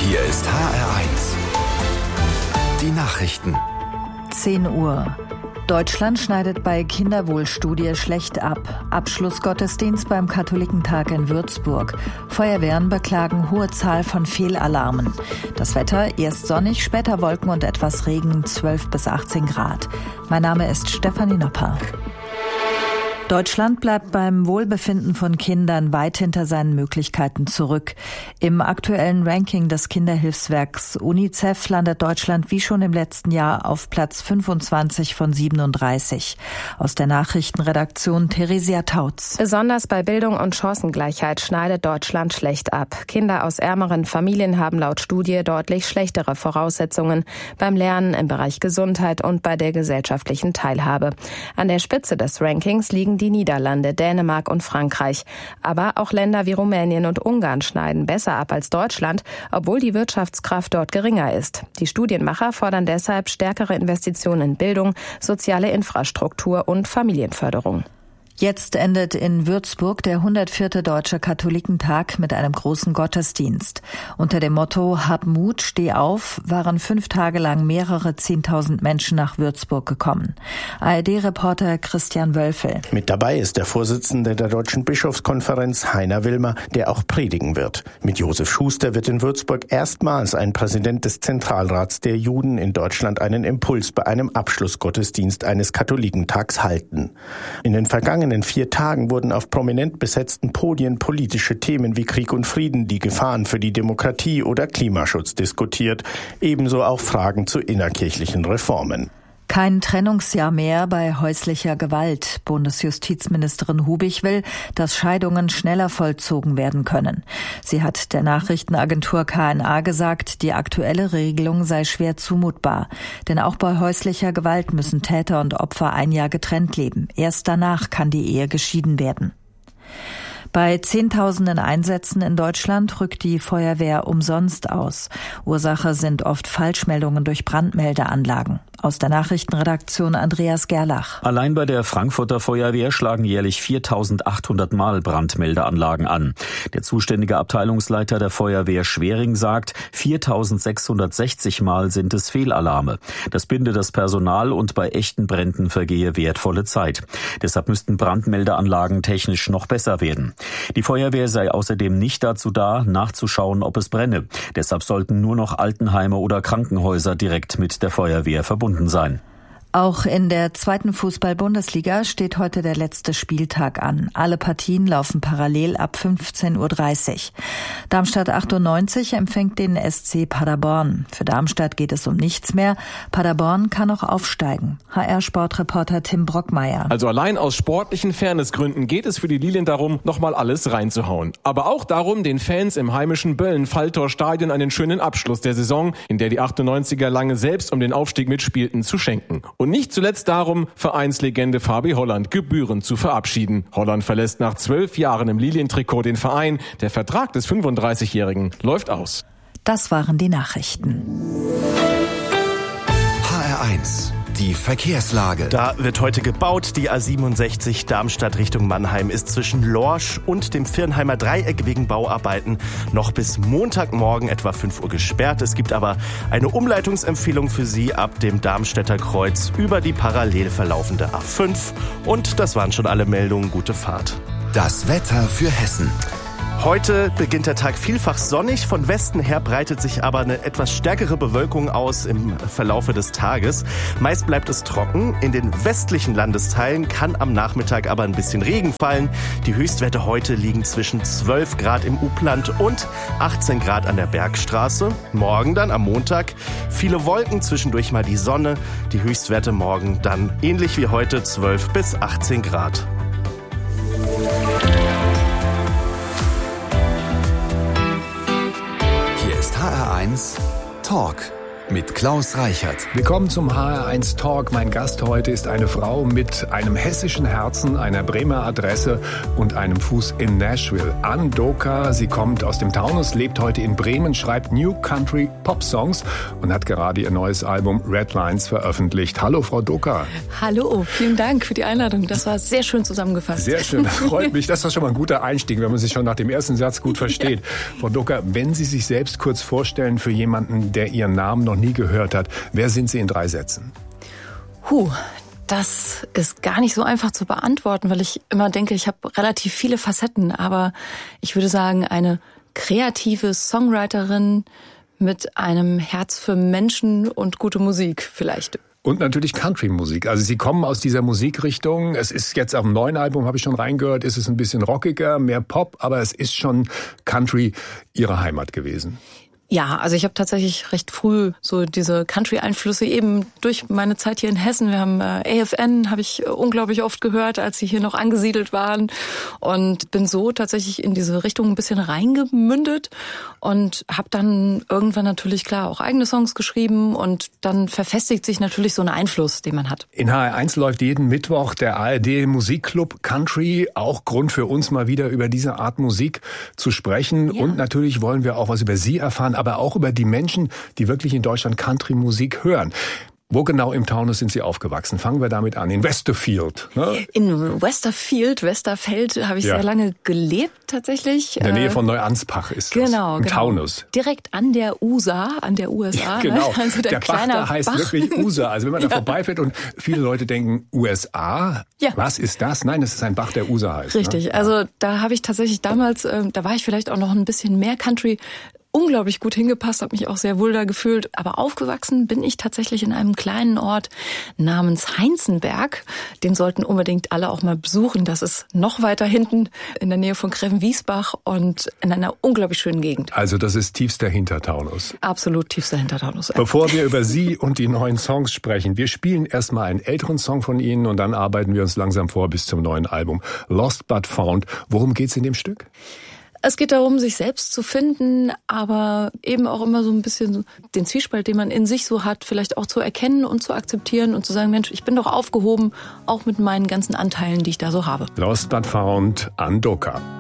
Hier ist HR1. Die Nachrichten. 10 Uhr. Deutschland schneidet bei Kinderwohlstudie schlecht ab. Abschlussgottesdienst beim Katholikentag in Würzburg. Feuerwehren beklagen hohe Zahl von Fehlalarmen. Das Wetter erst sonnig, später Wolken und etwas Regen, 12 bis 18 Grad. Mein Name ist Stefanie Nopper. Deutschland bleibt beim Wohlbefinden von Kindern weit hinter seinen Möglichkeiten zurück. Im aktuellen Ranking des Kinderhilfswerks UNICEF landet Deutschland wie schon im letzten Jahr auf Platz 25 von 37. Aus der Nachrichtenredaktion Theresia Tautz. Besonders bei Bildung und Chancengleichheit schneidet Deutschland schlecht ab. Kinder aus ärmeren Familien haben laut Studie deutlich schlechtere Voraussetzungen beim Lernen, im Bereich Gesundheit und bei der gesellschaftlichen Teilhabe. An der Spitze des Rankings liegen die Niederlande, Dänemark und Frankreich. Aber auch Länder wie Rumänien und Ungarn schneiden besser ab als Deutschland, obwohl die Wirtschaftskraft dort geringer ist. Die Studienmacher fordern deshalb stärkere Investitionen in Bildung, soziale Infrastruktur und Familienförderung. Jetzt endet in Würzburg der 104. Deutsche Katholikentag mit einem großen Gottesdienst. Unter dem Motto Hab Mut, steh auf waren 5 Tage lang mehrere 10.000 Menschen nach Würzburg gekommen. ARD-Reporter Christian Wölfel. Mit dabei ist der Vorsitzende der Deutschen Bischofskonferenz, Heiner Wilmer, der auch predigen wird. Mit Josef Schuster wird in Würzburg erstmals ein Präsident des Zentralrats der Juden in Deutschland einen Impuls bei einem Abschlussgottesdienst eines Katholikentags halten. In den vergangenen 4 Tagen wurden auf prominent besetzten Podien politische Themen wie Krieg und Frieden, die Gefahren für die Demokratie oder Klimaschutz diskutiert, ebenso auch Fragen zu innerkirchlichen Reformen. Kein Trennungsjahr mehr bei häuslicher Gewalt. Bundesjustizministerin Hubig will, dass Scheidungen schneller vollzogen werden können. Sie hat der Nachrichtenagentur KNA gesagt, die aktuelle Regelung sei schwer zumutbar. Denn auch bei häuslicher Gewalt müssen Täter und Opfer 1 Jahr getrennt leben. Erst danach kann die Ehe geschieden werden. Bei Zehntausenden Einsätzen in Deutschland rückt die Feuerwehr umsonst aus. Ursache sind oft Falschmeldungen durch Brandmeldeanlagen. Aus der Nachrichtenredaktion Andreas Gerlach. Allein bei der Frankfurter Feuerwehr schlagen jährlich 4.800 Mal Brandmeldeanlagen an. Der zuständige Abteilungsleiter der Feuerwehr Schwering sagt, 4.660 Mal sind es Fehlalarme. Das binde das Personal und bei echten Bränden vergehe wertvolle Zeit. Deshalb müssten Brandmeldeanlagen technisch noch besser werden. Die Feuerwehr sei außerdem nicht dazu da, nachzuschauen, ob es brenne. Deshalb sollten nur noch Altenheime oder Krankenhäuser direkt mit der Feuerwehr verbunden sein. Auch in der 2. Fußball-Bundesliga steht heute der letzte Spieltag an. Alle Partien laufen parallel ab 15.30 Uhr. Darmstadt 98 empfängt den SC Paderborn. Für Darmstadt geht es um nichts mehr. Paderborn kann auch aufsteigen. HR-Sportreporter Tim Brockmeier. Also allein aus sportlichen Fairnessgründen geht es für die Lilien darum, nochmal alles reinzuhauen. Aber auch darum, den Fans im heimischen Böllen-Falltor-Stadion einen schönen Abschluss der Saison, in der die 98er lange selbst um den Aufstieg mitspielten, zu schenken. Und nicht zuletzt darum, Vereinslegende Fabi Holland gebührend zu verabschieden. Holland verlässt nach 12 Jahren im Lilientrikot den Verein. Der Vertrag des 35-Jährigen läuft aus. Das waren die Nachrichten. HR1. Die Verkehrslage. Da wird heute gebaut. Die A67 Darmstadt Richtung Mannheim ist zwischen Lorsch und dem Viernheimer Dreieck wegen Bauarbeiten noch bis Montagmorgen etwa 5 Uhr gesperrt. Es gibt aber eine Umleitungsempfehlung für Sie ab dem Darmstädter Kreuz über die parallel verlaufende A5. Und das waren schon alle Meldungen. Gute Fahrt. Das Wetter für Hessen. Heute beginnt der Tag vielfach sonnig, von Westen her breitet sich aber eine etwas stärkere Bewölkung aus im Verlaufe des Tages. Meist bleibt es trocken, in den westlichen Landesteilen kann am Nachmittag aber ein bisschen Regen fallen. Die Höchstwerte heute liegen zwischen 12 Grad im Upland und 18 Grad an der Bergstraße. Morgen dann am Montag viele Wolken, zwischendurch mal die Sonne. Die Höchstwerte morgen dann ähnlich wie heute 12 bis 18 Grad. HR1 Talk. mit Klaus Reichert. Willkommen zum HR1 Talk. Mein Gast heute ist eine Frau mit einem hessischen Herzen, einer Bremer Adresse und einem Fuß in Nashville. Ann Doka, sie kommt aus dem Taunus, lebt heute in Bremen, schreibt New Country Pop Songs und hat gerade ihr neues Album Red Lines veröffentlicht. Hallo, Frau Doka. Hallo, vielen Dank für die Einladung. Das war sehr schön zusammengefasst. Sehr schön, das freut mich. Das war schon mal ein guter Einstieg, wenn man sich schon nach dem ersten Satz gut versteht. Ja. Frau Doka, wenn Sie sich selbst kurz vorstellen für jemanden, der Ihren Namen noch nie gehört hat, wer sind Sie in 3 Sätzen? Das ist gar nicht so einfach zu beantworten, weil ich immer denke, ich habe relativ viele Facetten, aber ich würde sagen, eine kreative Songwriterin mit einem Herz für Menschen und gute Musik vielleicht. Und natürlich Country-Musik. Also Sie kommen aus dieser Musikrichtung. Es ist jetzt auf dem neuen Album, habe ich schon reingehört, ist es ein bisschen rockiger, mehr Pop, aber es ist schon Country Ihre Heimat gewesen. Ja, also ich habe tatsächlich recht früh so diese Country-Einflüsse eben durch meine Zeit hier in Hessen. Wir haben AFN, habe ich unglaublich oft gehört, als sie hier noch angesiedelt waren und bin so tatsächlich in diese Richtung ein bisschen reingemündet und habe dann irgendwann natürlich klar auch eigene Songs geschrieben und dann verfestigt sich natürlich so ein Einfluss, den man hat. In HR1 läuft jeden Mittwoch der ARD Musikclub Country, auch Grund für uns mal wieder über diese Art Musik zu sprechen. Ja. Und natürlich wollen wir auch was über Sie erfahren, aber auch über die Menschen, die wirklich in Deutschland Country-Musik hören. Wo genau im Taunus sind Sie aufgewachsen? Fangen wir damit an. In Westerfield. Ne? In Westerfeld habe ich sehr lange gelebt tatsächlich. In der Nähe von Neuanspach ist das. Genau. Taunus. Direkt an der USA. Ja, genau. Ne? Also der Bach da heißt Bach. Wirklich USA. Also wenn man da vorbeifährt und viele Leute denken, USA? Ja. Was ist das? Nein, das ist ein Bach, der USA heißt. Richtig. Ne? Also da habe ich tatsächlich damals, da war ich vielleicht auch noch ein bisschen mehr Country, unglaublich gut hingepasst, habe mich auch sehr wohl da gefühlt. Aber aufgewachsen bin ich tatsächlich in einem kleinen Ort namens Heinzenberg. Den sollten unbedingt alle auch mal besuchen. Das ist noch weiter hinten in der Nähe von Grevenwiesbach und in einer unglaublich schönen Gegend. Also das ist tiefster Hintertaunus. Absolut tiefster Hintertaunus. Bevor wir über Sie und die neuen Songs sprechen, wir spielen erstmal einen älteren Song von Ihnen und dann arbeiten wir uns langsam vor bis zum neuen Album Lost But Found. Worum geht's in dem Stück? Es geht darum, sich selbst zu finden, aber eben auch immer so ein bisschen den Zwiespalt, den man in sich so hat, vielleicht auch zu erkennen und zu akzeptieren und zu sagen, Mensch, ich bin doch aufgehoben, auch mit meinen ganzen Anteilen, die ich da so habe. Lost But Found, Ann Doka.